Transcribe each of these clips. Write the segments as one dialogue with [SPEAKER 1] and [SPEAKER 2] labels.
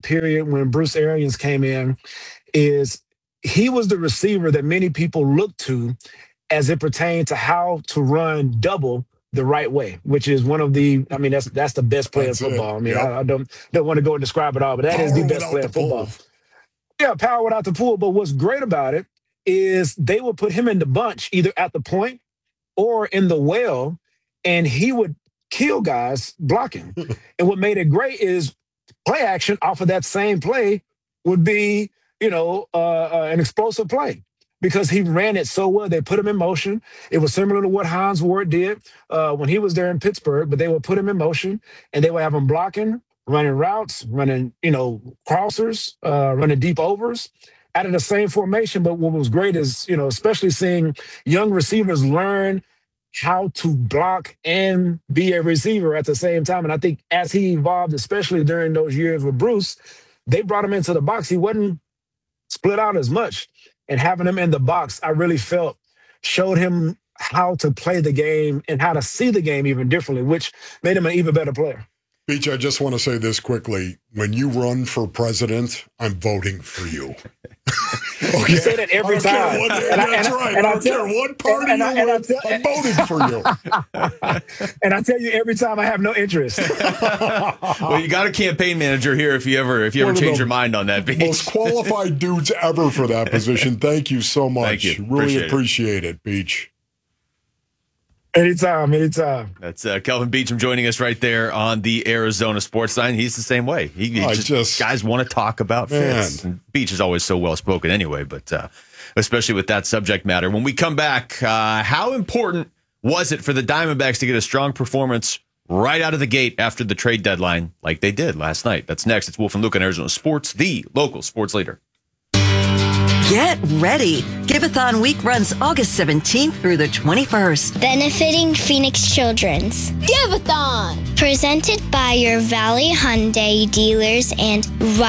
[SPEAKER 1] period when Bruce Arians came in is he was the receiver that many people looked to as it pertained to how to run double the right way, which is one of the, I mean, that's the best play in football. I mean, I don't want to go and describe it all, but that is the best play in football. Yeah, power without the pool. But what's great about it is they would put him in the bunch, either at the point or in the well, and he would kill guys blocking. And what made it great is play action off of that same play would be, an explosive play because he ran it so well. They put him in motion. It was similar to what Hines Ward did when he was there in Pittsburgh, but they would put him in motion and they would have him blocking, running routes, running, crossers, running deep overs out of the same formation. But what was great is, especially seeing young receivers learn how to block and be a receiver at the same time. And I think as he evolved, especially during those years with Bruce, they brought him into the box. He wasn't split out as much. And having him in the box, I really felt showed him how to play the game and how to see the game even differently, which made him an even better player.
[SPEAKER 2] Beach, I just want to say this quickly. When you run for president, I'm voting for you.
[SPEAKER 1] Okay. You say that every time.
[SPEAKER 2] That's right. I don't care what party you're with, I'm voting for you.
[SPEAKER 1] And I tell you every time I have no interest.
[SPEAKER 3] Well, you got a campaign manager here if you ever change your mind on that, Beach.
[SPEAKER 2] Most qualified dudes ever for that position. Thank you so much.
[SPEAKER 3] Thank you.
[SPEAKER 2] Really appreciate it, Beach.
[SPEAKER 1] Anytime.
[SPEAKER 3] That's Kelvin Beachum joining us right there on the Arizona Sports Line. He's the same way. Guys want to talk about Fitz. And Beach is always so well-spoken anyway, but especially with that subject matter. When we come back, how important was it for the Diamondbacks to get a strong performance right out of the gate after the trade deadline like they did last night? That's next. It's Wolf and Luke on Arizona Sports, the local sports leader.
[SPEAKER 4] Get ready. Giveathon week runs August 17th through the 21st.
[SPEAKER 5] Benefiting Phoenix Children's. Giveathon! Presented by your Valley Hyundai dealers and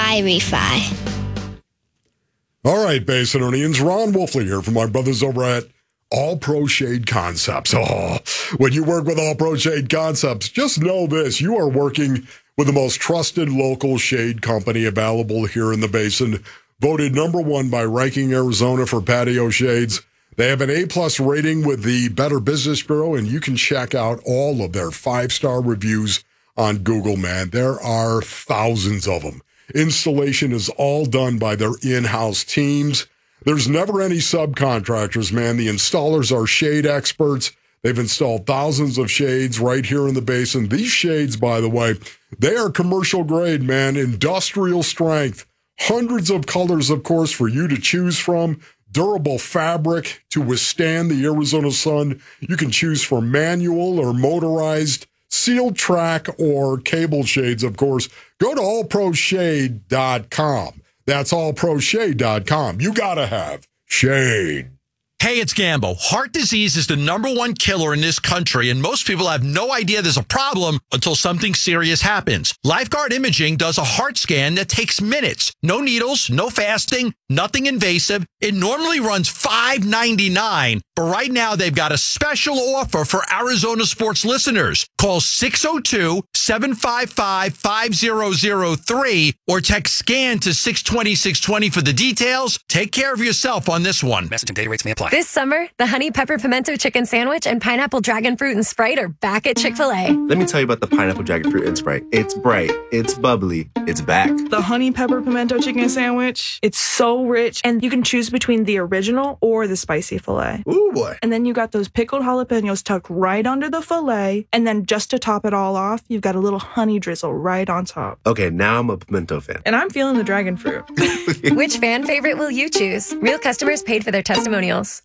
[SPEAKER 5] Ry-Refi.
[SPEAKER 2] All right, Basinonians. Ron Wolfley here from my brothers over at All Pro Shade Concepts. Oh, when you work with All Pro Shade Concepts, just know this. You are working with the most trusted local shade company available here in the Basin. Voted number one by Ranking Arizona for patio shades. They have an A-plus rating with the Better Business Bureau, and you can check out all of their 5-star reviews on Google, man. There are thousands of them. Installation is all done by their in-house teams. There's never any subcontractors, man. The installers are shade experts. They've installed thousands of shades right here in the Basin. These shades, by the way, they are commercial grade, man, industrial strength. Hundreds of colors, of course, for you to choose from. Durable fabric to withstand the Arizona sun. You can choose for manual or motorized, sealed track or cable shades, of course. Go to allproshade.com. That's allproshade.com. You got to have shade.
[SPEAKER 6] Hey, it's Gambo. Heart disease is the #1 killer in this country, and most people have no idea there's a problem until something serious happens. Lifeguard Imaging does a heart scan that takes minutes. No needles, no fasting, nothing invasive. It normally runs $5.99, but right now they've got a special offer for Arizona sports listeners. Call 602-755-5003 or text SCAN to 620-620 for the details. Take care of yourself on this one.
[SPEAKER 7] Message and data rates may apply.
[SPEAKER 8] This summer, the Honey Pepper Pimento Chicken Sandwich and Pineapple Dragon Fruit and Sprite are back at Chick-fil-A.
[SPEAKER 9] Let me tell you about the Pineapple Dragon Fruit and Sprite. It's bright, it's bubbly, it's back.
[SPEAKER 10] The Honey Pepper Pimento Chicken Sandwich, it's so rich, and you can choose between the original or the spicy filet.
[SPEAKER 9] Ooh, boy.
[SPEAKER 10] And then you got those pickled jalapenos tucked right under the filet, and then just to top it all off, you've got a little honey drizzle right on top.
[SPEAKER 9] Okay, now I'm a pimento fan.
[SPEAKER 10] And I'm feeling the dragon fruit.
[SPEAKER 8] Which fan favorite will you choose? Real customers paid for their testimonials.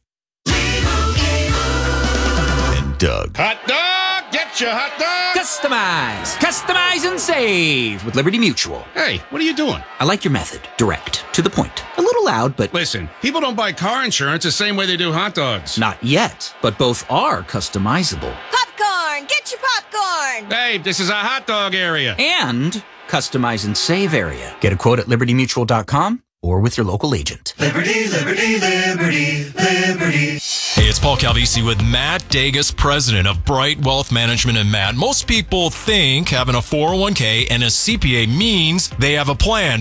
[SPEAKER 6] And Doug.
[SPEAKER 11] Hot dog! Get your hot dog!
[SPEAKER 7] Customize and save with Liberty Mutual.
[SPEAKER 11] Hey, what are you doing?
[SPEAKER 7] I like your method. Direct. To the point. A little loud, but...
[SPEAKER 11] Listen, people don't buy car insurance the same way they do hot dogs.
[SPEAKER 7] Not yet, but both are customizable.
[SPEAKER 12] Popcorn! Get your popcorn!
[SPEAKER 11] Hey, this is a hot dog area.
[SPEAKER 7] And customize and save area. Get a quote at libertymutual.com or with your local agent.
[SPEAKER 13] Liberty, liberty, liberty, liberty.
[SPEAKER 14] Hey, it's Paul Calvisi with Matt Dagus, president of Bright Wealth Management. And Matt, most people think having a 401k and a CPA means they have a plan.